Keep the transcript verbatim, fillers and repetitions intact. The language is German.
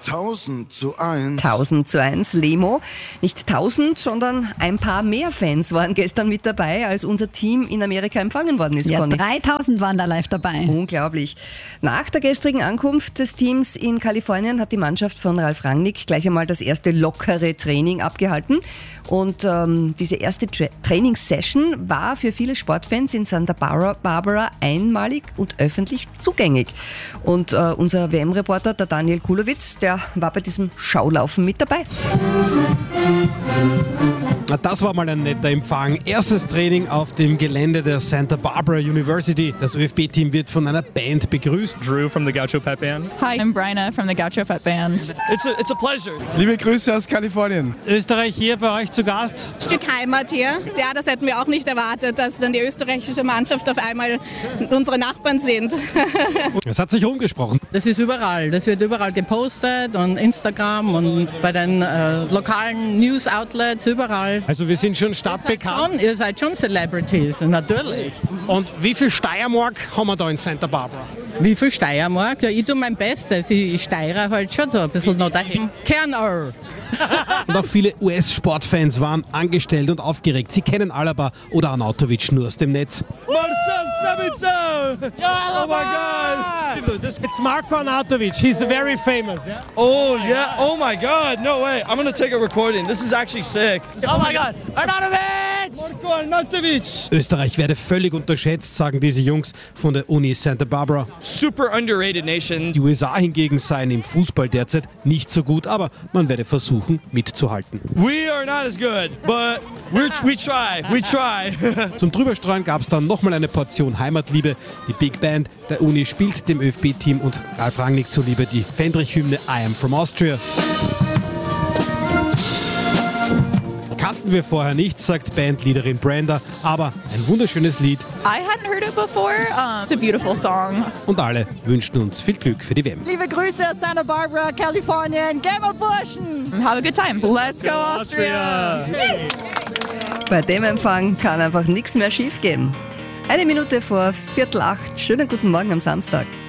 tausend zu eins. tausend zu eins, Lemo. Nicht tausend, sondern ein paar mehr Fans waren gestern mit dabei, als unser Team in Amerika empfangen worden ist, Ja, Conny. dreitausend waren da live dabei. Unglaublich. Nach der gestrigen Ankunft des Teams in Kalifornien hat die Mannschaft von Ralf Rangnick gleich einmal das erste lockere Training abgehalten. Und ähm, diese erste Tra- Trainingssession war für viele Sportfans in Santa Barbara, Barbara einmalig und öffentlich zugänglich. Und äh, unser W M-Reporter, der Daniel Kulowitz, der war bei diesem Schaulaufen mit dabei. Na, das war mal ein netter Empfang. Erstes Training auf dem Gelände der Santa Barbara University. Das Ö F B-Team wird von einer Band begrüßt. Drew from the Gaucho Pet Band. Hi, I'm Bryna from the Gaucho Pet Band. It's a, it's a pleasure. Liebe Grüße aus Kalifornien. Österreich hier bei euch zu Gast. Stück Heimat hier. Ja, das hätten wir auch nicht erwartet, dass dann die österreichische Mannschaft auf einmal unsere Nachbarn sind. Es hat sich rumgesprochen. Das ist überall. Das wird überall gepostet und Instagram und bei den äh, lokalen News-Outlets überall. Also wir sind schon stadtbekannt. Schon, ihr seid schon Celebrities, natürlich. Und wie viel Steiermark haben wir da in Santa Barbara? Wie viel Steiermark? Ja, ich tue mein Bestes. Ich steire halt schon da ein bisschen noch dahin. Kernöl! Und auch viele U S-Sportfans waren angestellt und aufgeregt. Sie kennen Alaba oder Arnautovic nur aus dem Netz. Marcel Sabitzer! Oh my God! It's Marko Arnautovic. He's very famous. Yeah? Oh yeah! Oh my God! No way! I'm gonna take a recording. This is actually sick. Oh my God, Arnautovic! Marko Arnautovic! Österreich werde völlig unterschätzt, sagen diese Jungs von der Uni Santa Barbara. Super underrated nation. Die U S A hingegen seien im Fußball derzeit nicht so gut, aber man werde versuchen, mitzuhalten. We are not as good, but we're, we try. We try. Zum Drüberstreuen gab es dann nochmal eine Portion Heimatliebe. Die Big Band der Uni spielt dem Ö F B-Team und Ralf Rangnick zuliebe die Fendrich-Hymne I Am From Austria. Kannten wir vorher nicht, sagt Bandleaderin Brenda, aber ein wunderschönes Lied. I hadn't heard it before. Um, it's a beautiful song. Und alle wünschen uns viel Glück für die W M. Liebe Grüße aus Santa Barbara, Kalifornien. Game of Burschen! Have a good time. Let's go Austria! Bei dem Empfang kann einfach nichts mehr schief gehen. Eine Minute vor Viertel acht. Schönen guten Morgen am Samstag.